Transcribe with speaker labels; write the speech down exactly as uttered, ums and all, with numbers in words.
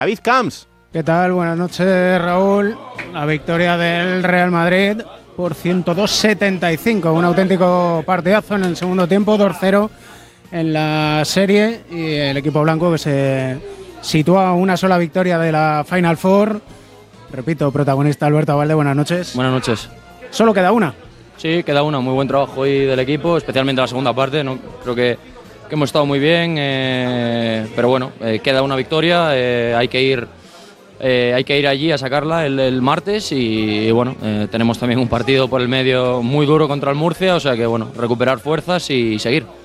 Speaker 1: David Camps.
Speaker 2: ¿Qué tal? Buenas noches, Raúl. La victoria del Real Madrid por ciento dos setenta y cinco. Un auténtico partidazo en el segundo tiempo, dos cero en la serie. Y el equipo blanco que se sitúa a una sola victoria de la Final Four. Repito, protagonista Alberto Abalde, buenas noches.
Speaker 3: Buenas noches.
Speaker 2: ¿Solo queda una?
Speaker 3: Sí, queda una. Muy buen trabajo hoy del equipo, especialmente la segunda parte. ¿no? Creo que, que hemos estado muy bien, eh, pero bueno, eh, queda una victoria. Eh, hay que ir eh, hay que ir allí a sacarla el, el martes y, y bueno, eh, tenemos también un partido por el medio muy duro contra el Murcia, o sea que bueno, recuperar fuerzas y seguir.